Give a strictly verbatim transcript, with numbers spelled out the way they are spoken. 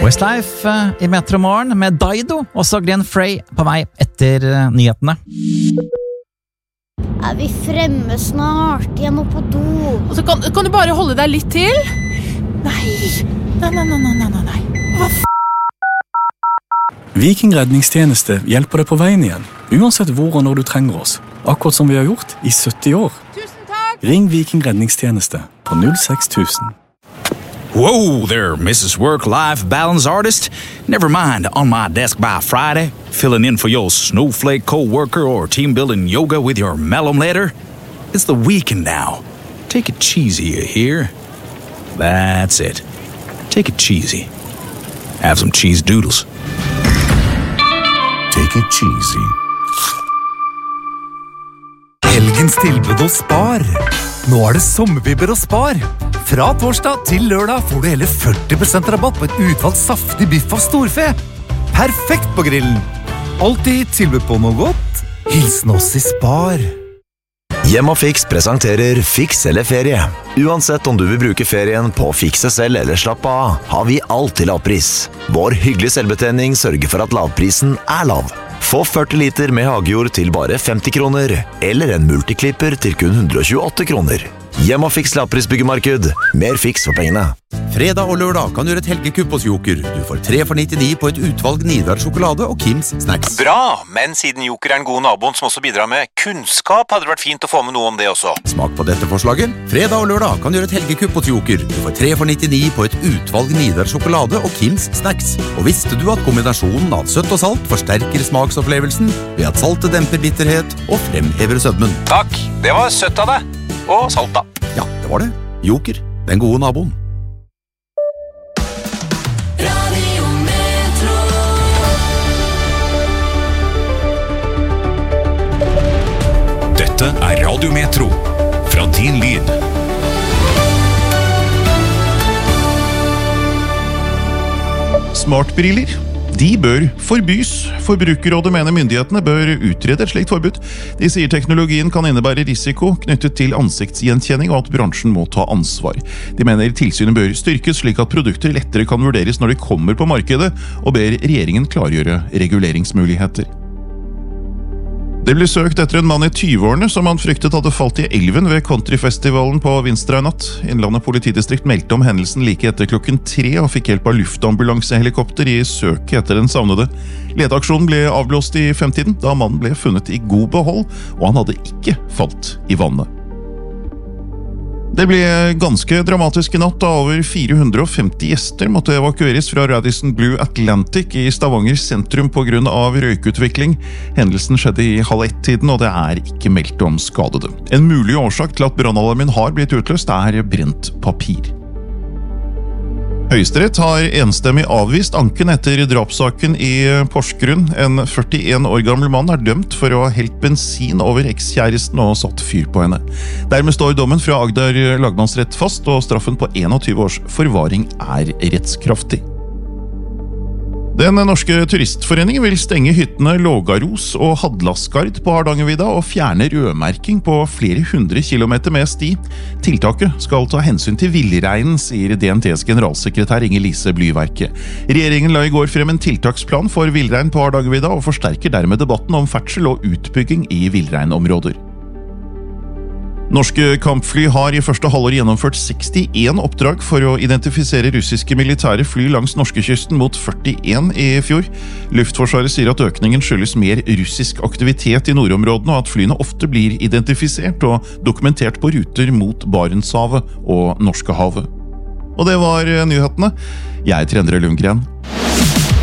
Westlife i Metromorgen med Daido og så Glenn Frey på vei etter nyhetene. Er vi fremme snart? Jeg må på do. Og så kan, kan du bare holde deg litt til? Nei, nei, nei, nei, nei, nei, nei. Hva f***? Viking redningstjeneste hjelper deg på veien igjen, uansett hvor og når du trenger oss. Akkurat som vi har gjort i sytti år. Tusen takk! Ring Viking redningstjeneste på null seks tusen. Whoa there, Missus Work-Life Balance Artist. Never mind, on my desk by Friday, filling in for your snowflake co-worker or team-building yoga with your malum letter. It's the weekend now. Take it cheesy, you hear? That's it. Take it cheesy. Have some cheese doodles. Take it cheesy. Helgens tilbud hos Spar. Nå er det sommervibber hos Spar. Fra torsdag til lørdag får du hele førti prosent rabatt på et utvalgt saftig biff av storfe. Perfekt på grillen. Alltid tilbud på noe godt. Hilsen oss i Spar. Hjem og Fiks presenterer Fiks eller ferie. Uansett om du vil bruke ferien på å fikse selv eller slappe av, har vi alt til lavpris. Vår hyggelige selvbetjening sørger for at lavprisen er lav. Få førti liter med hagejord til bare femti kroner, eller en multiklipper til kun hundre og tjueåtte kroner. Hjem og Fiks lavprisbyggemarked. Mer fiks for pengene. Fredag og lørdag kan du gjøre et helgekupp hos Joker. Du får tre for nittini på et utvalg Nidar sjokolade og Kims snacks. Bra, men siden Joker er en god naboen som også bidrar med kunnskap, hadde det vært fint å få med noe om det også. Smak på dette forslaget. Fredag og lørdag kan du gjøre et helgekupp hos Joker. Du får tre for nittini på et utvalg Nidar sjokolade og Kims snacks. Og visste du at kombinasjonen av søtt og salt forsterker smaksopplevelsen ved at saltet demper bitterhet og fremhever sødmen? Takk, det var søtt av deg. Og salt da. Ja, det var det. Joker, den gode naboen. Dette er Radio Metro, fra din lyd. Smartbriller, de bør forbys. Forbrukerrådet mener myndighetene bør utrede et slikt forbud. De sier teknologien kan innebære risiko knyttet til ansiktsgjenkjenning og at bransjen må ta ansvar. De mener tilsynet bør styrkes slik at produkter lettere kan vurderes når de kommer på markedet, og ber regjeringen klargjøre reguleringsmuligheter. Det ble søkt etter en mann i tyve-årene som han fryktet hadde falt i elven ved countryfestivalen på Vinstra i natt. Innlandet politidistrikt meldte om hendelsen like etter klokken tre og fikk hjelp av luftambulansehelikopter i søket etter den savnede. Leteaksjonen ble avblåst i femtiden da mannen ble funnet i god behold, og han hadde ikke falt i vannet. Det ble ganske dramatisk i natt da over fire hundre og femti gjester måtte evakueres fra Radisson Blu Atlantic i Stavanger sentrum på grunn av røykutvikling. Hendelsen skjedde i halv ett-tiden, og det er ikke meldt om skadede. En mulig årsak til at brannalarmen har blitt utløst er brent papir. Høyesterett har enstemmig avvist anken etter drapssaken i Porsgrunn. En førtien år gammel mann er dømt for å ha helt bensin over ekskjæresten og satt fyr på henne. Dermed står dommen fra Agder lagmannsrett fast, og straffen på enogtyve års forvaring er rettskraftig. Den norske turistforeningen vil stenge hyttene Lågaros og Hadlaskard på Hardangervidda og fjerne rødmerking på flere hundre kilometer med sti. Tiltaket skal ta hensyn til villreinen, sier D N T's generalsekretær Inger-Lise Blyverke. Regjeringen la i går frem en tiltaksplan for villrein på Hardangervidda og forsterker dermed debatten om ferdsel og utbygging i villreinområder. Norske kampfly har i første halvår gjennomført sekstien oppdrag for å identifisere russiske militære fly langs norskekysten mot førtien i fjor. Luftforsvaret sier at økningen skyldes mer russisk aktivitet i nordområdene, og at flyene ofte blir identifisert og dokumentert på ruter mot Barentshavet og Norskehavet. Og det var nyhetene. Jeg heter Endre Lundgren.